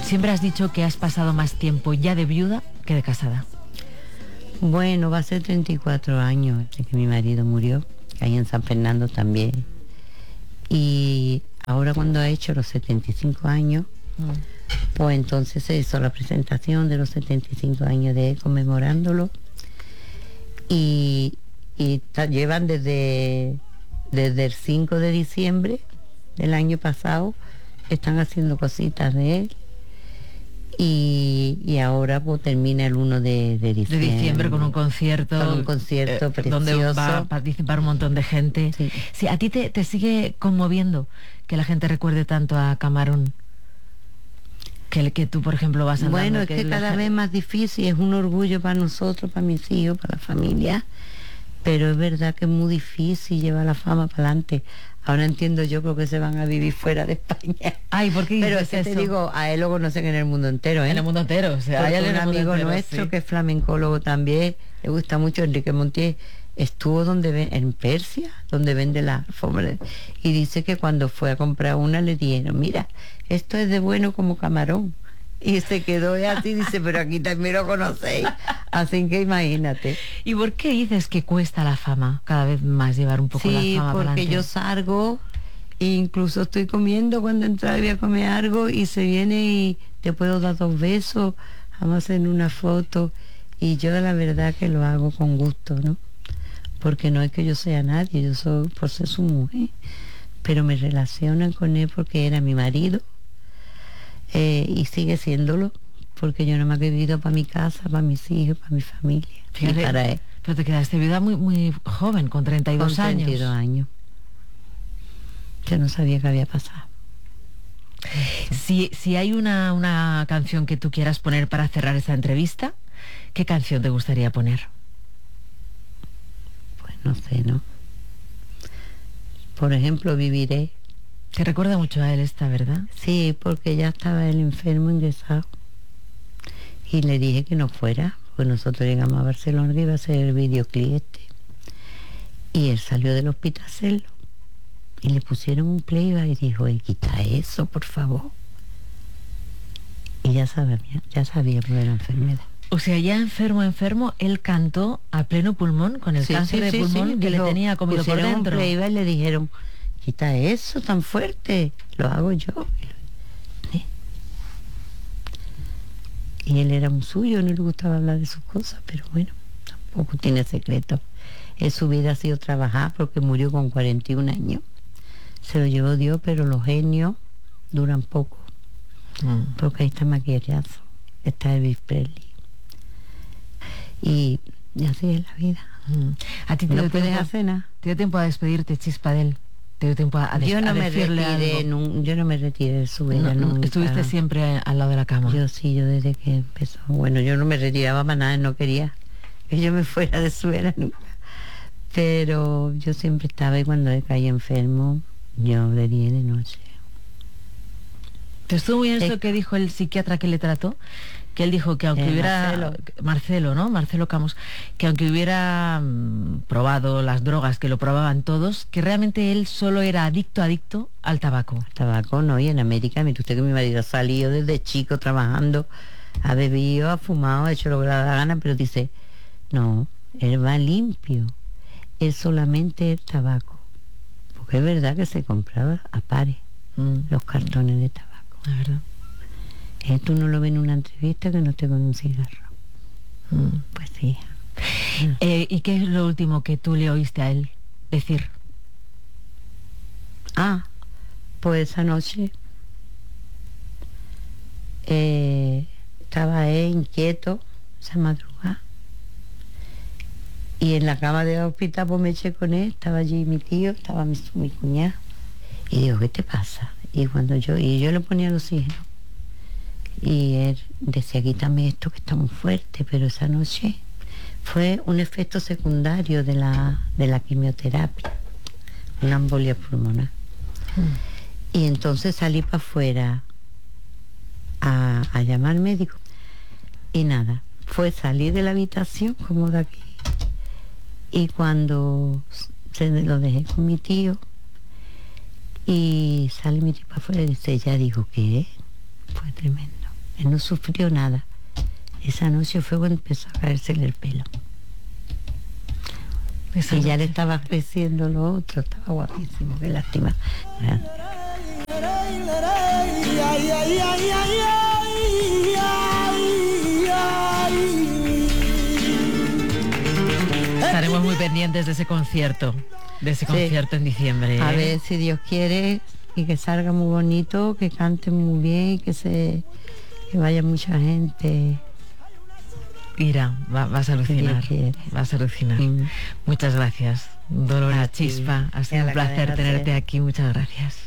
Siempre has dicho que has pasado más tiempo ya de viuda que de casada. Bueno, va a ser 34 años de que mi marido murió, ahí en San Fernando también. Y ahora cuando ha hecho los 75 años, pues entonces se hizo la presentación de los 75 años de él, conmemorándolo. Y llevan desde el 5 de diciembre del año pasado, están haciendo cositas de él. Y ahora pues termina el 1 de diciembre. De diciembre con un concierto. Con un concierto precioso. Donde va a participar un montón de gente. Sí. Sí, ¿a ti te sigue conmoviendo que la gente recuerde tanto a Camarón? Que tú, por ejemplo, vas andando... Bueno, es que cada vez más difícil, es un orgullo para nosotros, para mis hijos, para la familia, pero es verdad que es muy difícil llevar la fama para adelante. Ahora entiendo yo por qué se van a vivir fuera de España. Ay, ¿por qué dices eso? Pero es que te digo, a él lo conocen en el mundo entero, ¿eh? En el mundo entero, o sea, hay un amigo nuestro, sí, que es flamencólogo también, le gusta mucho, Enrique Montiel, estuvo en Persia, donde vende la alfombra, y dice que cuando fue a comprar una le dijeron, mira, esto es de bueno como Camarón. Y se quedó así, dice, pero aquí también lo conocéis. Así que imagínate. ¿Y por qué dices que cuesta la fama cada vez más llevar un poco la fama Sí, porque adelante? yo salgo, e incluso estoy comiendo cuando entra y voy a comer algo y se viene y te puedo dar 2 besos, vamos a hacer una foto. Y yo la verdad que lo hago con gusto, ¿no? Porque no es que yo sea nadie, yo soy por ser su mujer. Pero me relacionan con él porque era mi marido. Y sigue siéndolo, porque yo no me he vivido para mi casa, para mis hijos, para mi familia. Fíjate, y para él. Pero te quedaste viuda muy, muy joven, con 32 con años. 32 años. Yo no sabía qué había pasado. Si hay una canción que tú quieras poner para cerrar esta entrevista, ¿qué canción te gustaría poner? Pues no sé, ¿no? Por ejemplo, Viviré. Te recuerda mucho a él esta, ¿verdad? Sí, porque ya estaba él enfermo, ingresado. Y le dije que no fuera, pues nosotros llegamos a Barcelona que iba a hacer el videoclip este. Y él salió del hospital a hacerlo. Y le pusieron un playback y dijo, quita eso, por favor. Y ya sabía por la enfermedad. O sea, ya enfermo, él cantó a pleno pulmón con el cáncer de pulmón que dijo, le tenía comido por dentro. Un playback y le dijeron, quita eso tan fuerte, lo hago yo. ¿Sí? Y él era muy suyo, no le gustaba hablar de sus cosas, pero bueno, tampoco tiene secreto. Su vida ha sido trabajar porque murió con 41 años. Se lo llevó Dios, pero los genios duran poco. Porque ahí está Maquillazo, está Elvis Presley. Y así es la vida. ¿A ti te no dio puedes tiempo, hacer nada? ¿Te dio tiempo a despedirte, Chispa, de él? ¿Te dio tiempo a yo no a me decirle retiré, algo? yo no me retiré de su vida nunca. ¿Estuviste siempre al lado de la cama? Yo sí, yo desde que empezó. Bueno, yo no me retiraba para nada, no quería que yo me fuera de su vida nunca. Pero yo siempre estaba, y cuando él caía enfermo, yo de día y de noche. ¿Te estuvo muy bien eso que dijo el psiquiatra que le trató? Que él dijo que aunque hubiera... Marcelo, ¿no? Marcelo Camus. Que aunque hubiera probado las drogas, que lo probaban todos, que realmente él solo era adicto al tabaco. Al tabaco, no. Y en América, mire usted que mi marido ha salido desde chico trabajando, ha bebido, ha fumado, ha hecho lo que le da la gana, pero dice, no, él va limpio. Él solamente el tabaco. Porque es verdad que se compraba a pares los cartones de tabaco. Es verdad. Tú no lo ves en una entrevista que no esté con un cigarro. Pues sí. ¿Y qué es lo último que tú le oíste a él decir? Pues esa noche estaba él inquieto, esa madrugada. Y en la cama del hospital pues me eché con él, estaba allí mi tío, estaba mi cuñada. Y digo, ¿qué te pasa? Y yo le ponía el oxígeno. Y él decía, quítame esto que está muy fuerte, pero esa noche fue un efecto secundario de la quimioterapia, una embolia pulmonar. Y entonces salí para afuera a llamar al médico. Y nada, fue salir de la habitación como de aquí. Y cuando lo dejé con mi tío, y sale mi tío para afuera y dice, ya dijo, ¿qué? Fue tremendo. Él no sufrió nada. Esa noche fue cuando empezó a caérsele el pelo. Y ya le estaba creciendo lo otro, estaba guapísimo, qué lástima. Estaremos muy pendientes de ese concierto, en diciembre, ¿eh? A ver si Dios quiere, y que salga muy bonito, que cante muy bien, que vaya mucha gente. Ira, vas a alucinar, vas a alucinar. Muchas gracias, Dolores Chispa, ha sido un placer tenerte aquí, muchas gracias.